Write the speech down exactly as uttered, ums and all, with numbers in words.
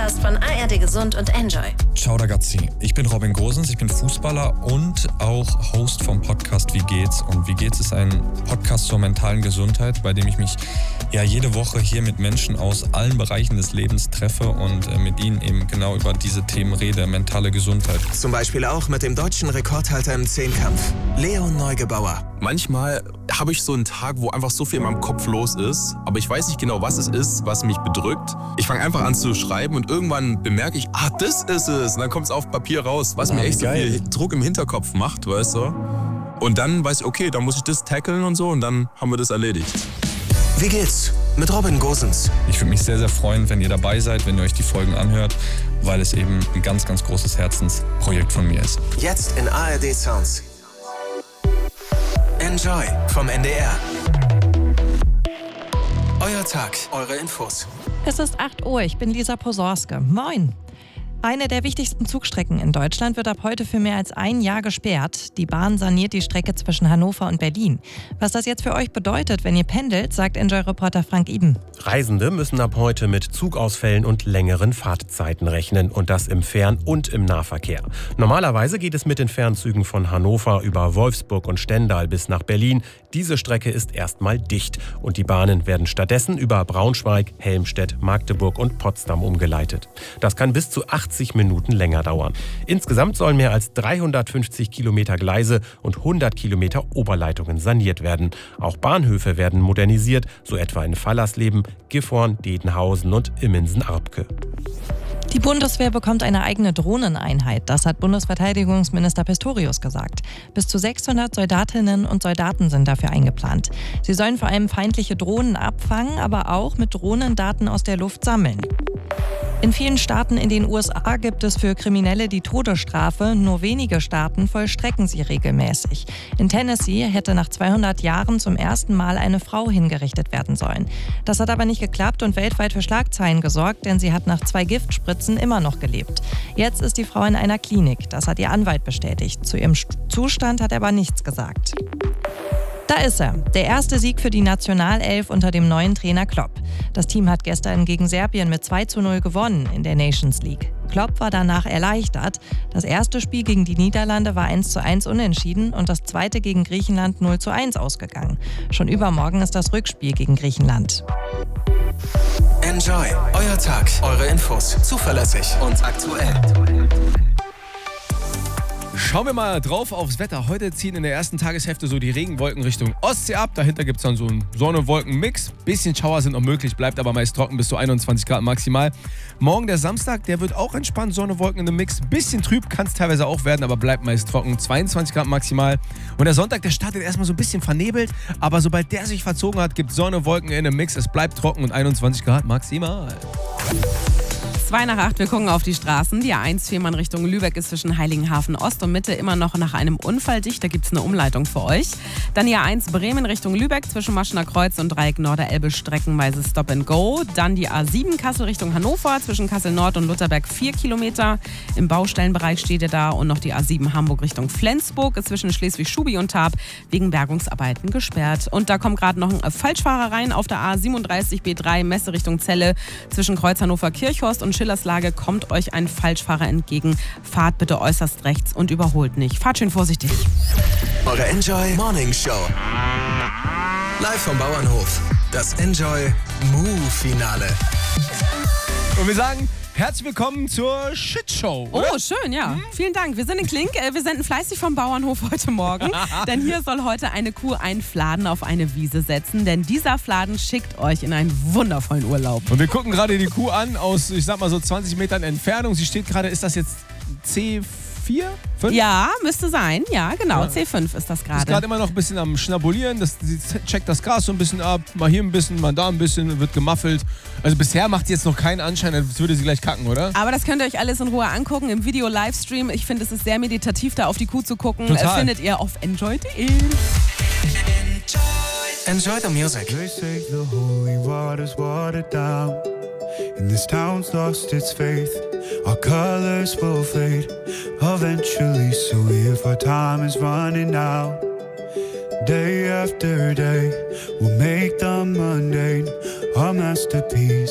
Podcast von A R D Gesund und Enjoy. Ciao ragazzi, ich bin Robin Gosens, ich bin Fußballer und auch Host vom Podcast Wie geht's? Und Wie geht's ist ein Podcast zur mentalen Gesundheit, bei dem ich mich ja jede Woche hier mit Menschen aus allen Bereichen des Lebens treffe und äh, mit ihnen eben genau über diese Themen rede, mentale Gesundheit. Zum Beispiel auch mit dem deutschen Rekordhalter im Zehnkampf, Leon Neugebauer. Manchmal habe ich so einen Tag, wo einfach so viel in meinem Kopf los ist, aber ich weiß nicht genau, was es ist, was mich bedrückt. Ich fange einfach an zu schreiben und irgendwann bemerke ich, ah, das ist es. Und dann kommt es auf Papier raus, was mir echt so viel Druck im Hinterkopf macht, weißt du. Und dann weiß ich, okay, dann muss ich das tackeln und so und dann haben wir das erledigt. Wie geht's? Mit Robin Gosens. Ich würde mich sehr, sehr freuen, wenn ihr dabei seid, wenn ihr euch die Folgen anhört, weil es eben ein ganz, ganz großes Herzensprojekt von mir ist. Jetzt in A R D Sounds. Enjoy vom N D R. Euer Tag, eure Infos. Es ist acht Uhr, ich bin Lisa Posorske. Moin! Eine der wichtigsten Zugstrecken in Deutschland wird ab heute für mehr als ein Jahr gesperrt. Die Bahn saniert die Strecke zwischen Hannover und Berlin. Was das jetzt für euch bedeutet, wenn ihr pendelt, sagt Enjoy-Reporter Frank Iben. Reisende müssen ab heute mit Zugausfällen und längeren Fahrtzeiten rechnen und das im Fern- und im Nahverkehr. Normalerweise geht es mit den Fernzügen von Hannover über Wolfsburg und Stendal bis nach Berlin. Diese Strecke ist erstmal dicht und die Bahnen werden stattdessen über Braunschweig, Helmstedt, Magdeburg und Potsdam umgeleitet. Das kann bis zu achtzig Minuten länger dauern. Insgesamt sollen mehr als dreihundertfünfzig Kilometer Gleise und hundert Kilometer Oberleitungen saniert werden. Auch Bahnhöfe werden modernisiert, so etwa in Fallersleben, Gifhorn, Dedenhausen und Immensen-Arpke. Die Bundeswehr bekommt eine eigene Drohneneinheit, das hat Bundesverteidigungsminister Pistorius gesagt. Bis zu sechshundert Soldatinnen und Soldaten sind dafür eingeplant. Sie sollen vor allem feindliche Drohnen abfangen, aber auch mit Drohnen Daten aus der Luft sammeln. In vielen Staaten in den U S A gibt es für Kriminelle die Todesstrafe. Nur wenige Staaten vollstrecken sie regelmäßig. In Tennessee hätte nach zweihundert Jahren zum ersten Mal eine Frau hingerichtet werden sollen. Das hat aber nicht geklappt und weltweit für Schlagzeilen gesorgt, denn sie hat nach zwei Giftspritzen immer noch gelebt. Jetzt ist die Frau in einer Klinik. Das hat ihr Anwalt bestätigt. Zu ihrem Zustand hat er aber nichts gesagt. Da ist er, der erste Sieg für die Nationalelf unter dem neuen Trainer Klopp. Das Team hat gestern gegen Serbien mit zwei zu null gewonnen in der Nations League. Klopp war danach erleichtert. Das erste Spiel gegen die Niederlande war eins zu eins unentschieden und das zweite gegen Griechenland null zu eins ausgegangen. Schon übermorgen ist das Rückspiel gegen Griechenland. Enjoy, euer Tag, eure Infos, zuverlässig und aktuell. Schauen wir mal drauf aufs Wetter. Heute ziehen in der ersten Tageshälfte so die Regenwolken Richtung Ostsee ab. Dahinter gibt es dann so einen Sonne-Wolken-Mix. Bisschen Schauer sind noch möglich, bleibt aber meist trocken bis zu einundzwanzig Grad maximal. Morgen der Samstag, der wird auch entspannt. Sonne-Wolken in dem Mix. Bisschen trüb kann es teilweise auch werden, aber bleibt meist trocken. zweiundzwanzig Grad maximal. Und der Sonntag, der startet erstmal so ein bisschen vernebelt. Aber sobald der sich verzogen hat, gibt es Sonne-Wolken in dem Mix. Es bleibt trocken und einundzwanzig Grad maximal. zwei nach acht, wir gucken auf die Straßen. Die A eins Fehmarn Richtung Lübeck ist zwischen Heiligenhafen Ost und Mitte immer noch nach einem Unfall dicht. Da gibt es eine Umleitung für euch. Dann die A eins Bremen Richtung Lübeck zwischen Maschener Kreuz und Dreieck Norderelbe streckenweise Stop and Go. Dann die A sieben Kassel Richtung Hannover zwischen Kassel Nord und Lutherberg vier Kilometer. Im Baustellenbereich steht ihr da. Und noch die A sieben Hamburg Richtung Flensburg ist zwischen Schleswig-Schubi und Tarp wegen Bergungsarbeiten gesperrt. Und da kommt gerade noch ein Falschfahrer rein auf der A siebenunddreißig B drei Messe Richtung Celle zwischen Kreuz Hannover Kirchhorst und Schillerslage kommt euch ein Falschfahrer entgegen. Fahrt bitte äußerst rechts und überholt nicht. Fahrt schön vorsichtig. Eure Enjoy Morning Show. Live vom Bauernhof. Das Enjoy Moo-Finale. Und wir sagen herzlich willkommen zur Shitshow. Oh, schön, ja. Mhm. Vielen Dank. Wir sind in Klink. Wir senden fleißig vom Bauernhof heute Morgen. Denn hier soll heute eine Kuh einen Fladen auf eine Wiese setzen. Denn dieser Fladen schickt euch in einen wundervollen Urlaub. Und wir gucken gerade die Kuh an aus, ich sag mal so zwanzig Metern Entfernung. Sie steht gerade, ist das jetzt C vier? fünf? Ja, müsste sein. Ja, genau. Ja. C fünf ist das gerade. Ist gerade immer noch ein bisschen am Schnabulieren. Das, sie checkt das Gras so ein bisschen ab. Mal hier ein bisschen, mal da ein bisschen, wird gemaffelt. Also bisher macht sie jetzt noch keinen Anschein, als würde sie gleich kacken, oder? Aber das könnt ihr euch alles in Ruhe angucken im Video-Livestream. Ich finde, es ist sehr meditativ, da auf die Kuh zu gucken. Total. Findet ihr auf enjoy punkt de. Enjoy the music. They say the holy water's watered down, and this town's lost its faith. Our colors will fade eventually, so if our time is running out, day after day, we'll make the mundane our masterpiece.